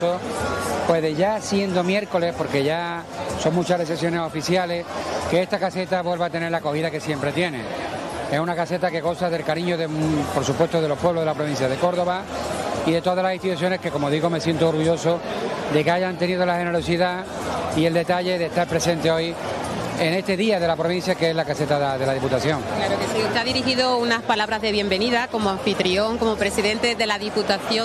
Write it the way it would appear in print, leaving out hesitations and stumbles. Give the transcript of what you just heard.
Pues de ya siendo miércoles, porque ya son muchas las sesiones oficiales, que esta caseta vuelva a tener la acogida que siempre tiene. Es una caseta que goza del cariño, por supuesto, de los pueblos de la provincia de Córdoba y de todas las instituciones que, como digo, me siento orgulloso de que hayan tenido la generosidad y el detalle de estar presente hoy en este día de la provincia, que es la caseta de la Diputación. Claro que sí, usted ha dirigido unas palabras de bienvenida como anfitrión, como presidente de la Diputación.